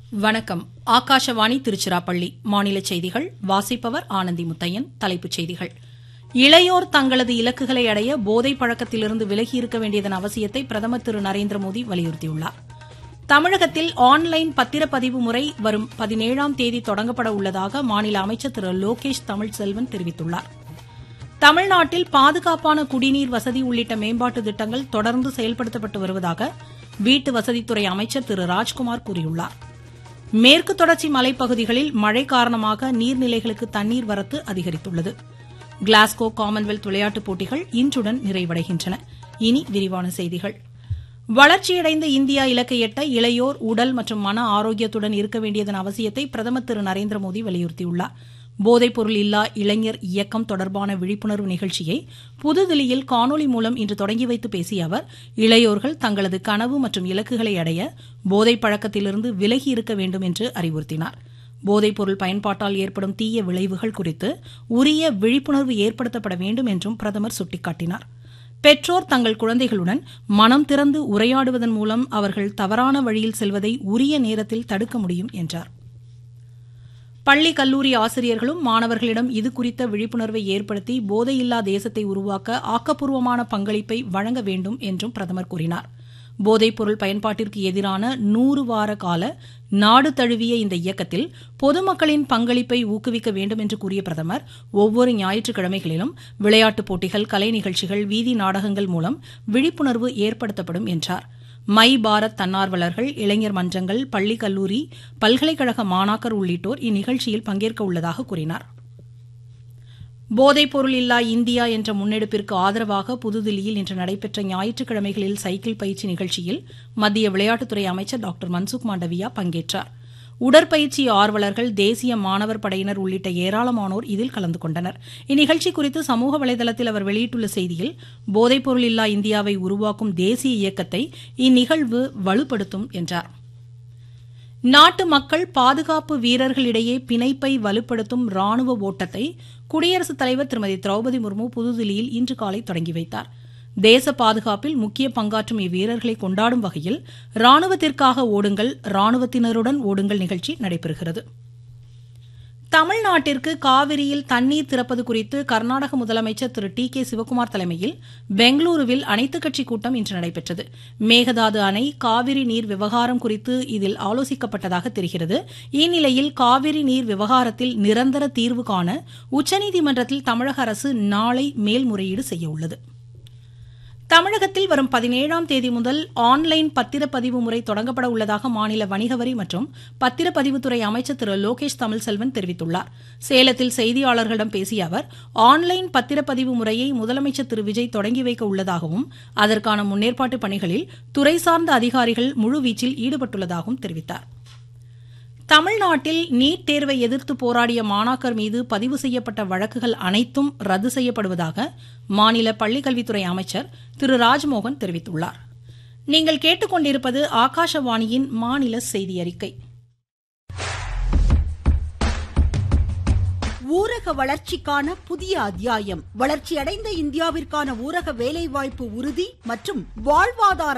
வணக்கம். ஆகாஷவாணி திருச்சிராப்பள்ளி. மாநில செய்திகள் வாசிப்பவர் ஆனந்தி முத்தையன். தலைப்புச் செய்திகள். இளையோர் தங்களது இலக்குகளை அடைய போதைப் பழக்கத்திலிருந்து விலகியிருக்க வேண்டியதன் அவசியத்தை பிரதமர் திரு நரேந்திரமோடி வலியுறுத்தியுள்ளார். தமிழகத்தில் ஆன்லைன் பத்திரப்பதிவு முறை வரும் 17ஆம் தேதி தொடங்கப்பட உள்ளதாக மாநில அமைச்சர் திரு லோகேஷ் தமிழ்செல்வன் தெரிவித்துள்ளார். தமிழ்நாட்டில் பாதுகாப்பான குடிநீர் வசதி உள்ளிட்ட மேம்பாட்டு திட்டங்கள் தொடர்ந்து செயல்படுத்தப்பட்டு வருவதாக வீட்டு வசதித்துறை அமைச்சர் திரு ராஜ்குமார் கூறியுள்ளார். மேற்கு தொடர்ச்சி மலைப்பகுதிகளில் மழை காரணமாக நீர்நிலைகளுக்கு தண்ணீர் வரத்து அதிகரித்துள்ளது. கிளாஸ்கோ காமன்வெல்த் விளையாட்டுப் போட்டிகள் இன்றுடன் நிறைவடைகின்றன. இனி விரிவான செய்திகள். வளர்ச்சியடைந்த இந்தியா இலக்கை எட்ட இளையோர் உடல் மற்றும் மன ஆரோக்கியத்துடன் இருக்க வேண்டியதன் அவசியத்தை பிரதமர் திரு நரேந்திரமோடி வலியுறுத்தியுள்ளார். போதைப்பொருள் இல்லா இளைஞர் இயக்கம் தொடர்பான விழிப்புணர்வு நிகழ்ச்சியை புதுதில்லியில் காணொலி மூலம் இன்று தொடங்கி வைத்து பேசிய அவர், இளையோர்கள் தங்களது கனவு மற்றும் இலக்குகளை அடைய போதைப் பழக்கத்திலிருந்து விலகி இருக்க வேண்டும் என்று அறிவுறுத்தினார். போதைப்பொருள் பயன்பாட்டால் ஏற்படும் தீய விளைவுகள் குறித்து உரிய விழிப்புணர்வு ஏற்படுத்தப்பட வேண்டும் என்றும் பிரதமர் சுட்டிக்காட்டினார். பெற்றோர் தங்கள் குழந்தைகளுடன் மனம் திறந்து உரையாடுவதன் மூலம் அவர்கள் தவறான வழியில் செல்வதை உரிய நேரத்தில் தடுக்க முடியும் என்றார். பள்ளி கல்லூரி ஆசிரியர்களும் மாணவர்களிடம் இதுகுறித்த விழிப்புணர்வை ஏற்படுத்தி போதையில்லா தேசத்தை உருவாக்க ஆக்கப்பூர்வமான பங்களிப்பை வழங்க வேண்டும் என்றும் பிரதமர் கூறினார். போதைப்பொருள் பயன்பாட்டிற்கு எதிரான 100 வார கால நாடு தழுவிய இந்த இயக்கத்தில் பொதுமக்களின் பங்களிப்பை ஊக்குவிக்க வேண்டும் என்று கூறிய பிரதமர், ஒவ்வொரு ஞாயிற்றுக்கிழமைகளிலும் விளையாட்டுப் போட்டிகள், கலை நிகழ்ச்சிகள், வீதி நாடகங்கள் மூலம் விழிப்புணர்வு ஏற்படுத்தப்படும் என்றார். மை பாரத் தன்னார்வலர்கள், இளைஞர் மன்றங்கள், பள்ளி கல்லூரி, பல்கலைக்கழக மாணாக்கர் உள்ளிட்டோர் இந்நிகழ்ச்சியில் பங்கேற்க உள்ளதாக கூறினார். போதைப்பொருள் இல்லா இந்தியா என்ற முன்னெடுப்பிற்கு ஆதரவாக புதுதில்லியில் இன்று நடைபெற்ற ஞாயிற்றுக்கிழமைகளில் சைக்கிள் பயிற்சி நிகழ்ச்சியில் மத்திய விளையாட்டுத்துறை அமைச்சர் டாக்டர் மன்சுக் மாண்டவியா பங்கேற்றார். உடற்பயிற்சி ஆர்வலர்கள், தேசிய மாணவர் படையினர் உள்ளிட்ட ஏராளமானோர் இதில் கலந்து கொண்டனர். இந்நிகழ்ச்சி குறித்து சமூக வலைதளத்தில் அவர் வெளியிட்டுள்ள செய்தியில், போதைப்பொருள் இல்லா இந்தியாவை உருவாக்கும் தேசிய இயக்கத்தை இந்நிகழ்வு வலுப்படுத்தும் என்றார். நாட்டு மக்கள் பாதுகாப்பு வீரர்களிடையே பிணைப்பை வலுப்படுத்தும் ராணுவ ஓட்டத்தை குடியரசுத் தலைவர் திருமதி திரௌபதி முர்மு புதுதில்லியில் இன்று காலை தொடங்கி வைத்தார். தேச பாதுகாப்பில் முக்கிய பங்காற்றும் இவ்வீரர்களை கொண்டாடும் வகையில் ராணுவத்திற்காக ஓடுங்கள், ராணுவத்தினருடன் ஓடுங்கள் நிகழ்ச்சி நடைபெறுகிறது. தமிழ்நாட்டிற்கு காவிரியில் தண்ணீர் திறப்பது குறித்து கர்நாடக முதலமைச்சர் திரு டி.கே. சிவக்குமார் தலைமையில் பெங்களூருவில் அனைத்துக் கட்சி கூட்டம் இன்று நடைபெற்றது. மேகதாது அணை, காவிரி நீர் விவகாரம் குறித்து இதில் ஆலோசிக்கப்பட்டதாக தெரிகிறது. இந்நிலையில் காவிரி நீர் விவகாரத்தில் நிரந்தர தீர்வு காண உச்சநீதிமன்றத்தில் தமிழக அரசு நாளை மேல்முறையீடு செய்ய உள்ளது. தமிழகத்தில் வரும் 17ஆம் தேதி முதல் ஆன்லைன் பத்திரப்பதிவு முறை தொடங்கப்பட உள்ளதாக மாநில வணிக வரி மற்றும் பத்திரப்பதிவுத்துறை அமைச்சர் திரு லோகேஷ் தமிழ்செல்வன் தெரிவித்துள்ளார். சேலத்தில் செய்தியாளர்களிடம் பேசிய அவர், ஆன்லைன் பத்திரப்பதிவு முறையை முதலமைச்சர் திரு விஜய் தொடங்கி வைக்க உள்ளதாகவும் அதற்கான முன்னேற்பாட்டு பணிகளில் துறை சார்ந்த அதிகாரிகள் முழுவீச்சில் ஈடுபட்டுள்ளதாகவும் தெரிவித்தார். தமிழ்நாட்டில் நீட் தேர்வை எதிர்த்து போராடிய மாணாக்கர் மீது பதிவு செய்யப்பட்ட வழக்குகள் அனைத்தும் ரத்து செய்யப்படுவதாக மாநில பள்ளிக்கல்வித்துறை அமைச்சர் திரு ராஜ்மோகன் தெரிவித்துள்ளார். நீங்கள் கேட்டுக்கொண்டிருப்பது ஆகாஷவாணியின் மாநில செய்தி அறிக்கை. ஊரக வளர்ச்சிக்கான புதிய அத்தியாயம். வளர்ச்சியடைந்த இந்தியாவிற்கான ஊரக வேலைவாய்ப்பு உறுதி மற்றும் வாழ்வாதார